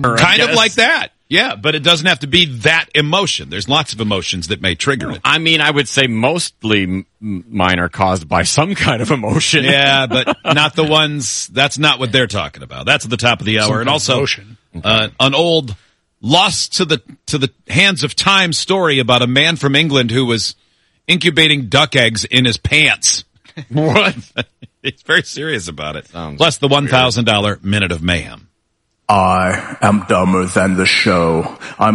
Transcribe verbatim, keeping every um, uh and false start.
Kind of like that. Yeah, but it doesn't have to be that emotion. There's lots of emotions that may trigger it. I mean, I would say mostly m- mine are caused by some kind of emotion. Yeah, but not the ones, that's not what they're talking about. That's at the top of the hour. Some And also, emotion. uh, an old lost to the, to the hands of time story about a man from England who was incubating duck eggs in his pants. What? He's very serious about it. Sounds Plus the one thousand dollars Minute of Mayhem. I am dumber than the show. I'm